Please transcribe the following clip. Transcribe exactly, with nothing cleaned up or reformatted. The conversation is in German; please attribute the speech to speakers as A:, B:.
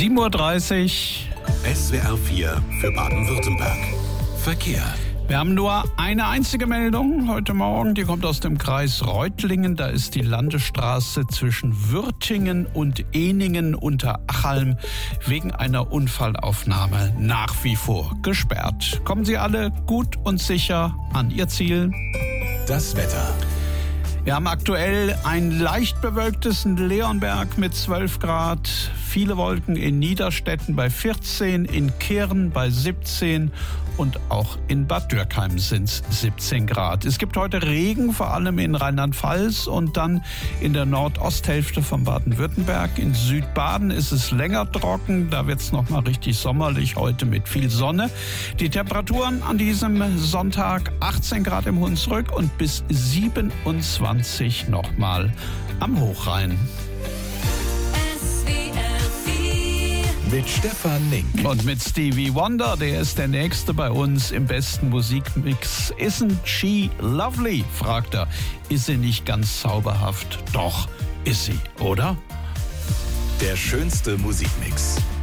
A: sieben Uhr dreißig.
B: S W R vier für Baden-Württemberg. Verkehr.
A: Wir haben nur eine einzige Meldung heute Morgen, die kommt aus dem Kreis Reutlingen. Da ist die Landesstraße zwischen Würtingen und Ehningen unter Achalm wegen einer Unfallaufnahme nach wie vor gesperrt. Kommen Sie alle gut und sicher an Ihr Ziel.
B: Das Wetter.
A: Wir haben aktuell ein leicht bewölktes Leonberg mit zwölf Grad, viele Wolken in Niederstetten bei vierzehn, in Kirn bei siebzehn und auch in Bad Dürkheim sind es siebzehn Grad. Es gibt heute Regen, vor allem in Rheinland-Pfalz und dann in der Nordosthälfte von Baden-Württemberg. In Südbaden ist es länger trocken, da wird es nochmal richtig sommerlich, heute mit viel Sonne. Die Temperaturen an diesem Sonntag achtzehn Grad im Hunsrück und bis siebenundzwanzig nochmal am Hochrhein.
B: Mit Stefan Link.
A: Und mit Stevie Wonder, der ist der Nächste bei uns im besten Musikmix. Isn't she lovely? Fragt er. Ist sie nicht ganz zauberhaft? Doch, ist sie, oder?
B: Der schönste Musikmix.